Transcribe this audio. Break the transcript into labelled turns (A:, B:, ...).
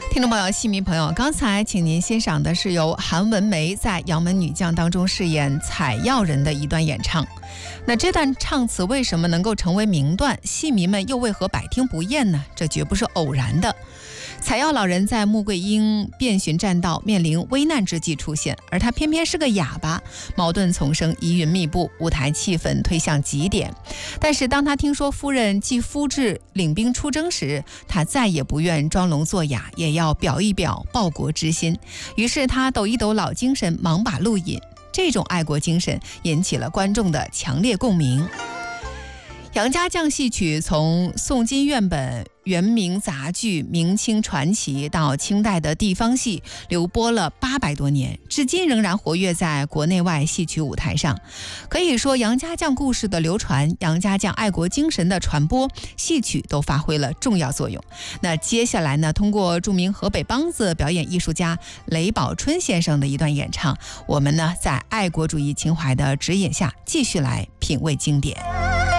A: 听众朋友、戏迷朋友，刚才请您欣赏的是由韩文梅在《杨门女将》当中饰演采药人的一段演唱。那这段唱词为什么能够成为名段，戏迷们又为何百听不厌呢？这绝不是偶然的。采药老人在穆桂英遍寻栈道、面临危难之际出现，而他偏偏是个哑巴，矛盾丛生，疑云密布，舞台气氛推向极点。但是当他听说夫人继夫至领兵出征时，他再也不愿装聋作哑，也要表一表报国之心。于是他抖一抖老精神，忙把路引。这种爱国精神引起了观众的强烈共鸣。杨家将戏曲从宋金院本元明杂剧、明清传奇到清代的地方戏，流播了800多年，至今仍然活跃在国内外戏曲舞台上。可以说，杨家将故事的流传，杨家将爱国精神的传播，戏曲都发挥了重要作用。那接下来呢，通过著名河北梆子表演艺术家雷宝春先生的一段演唱，我们呢在爱国主义情怀的指引下，继续来品味经典。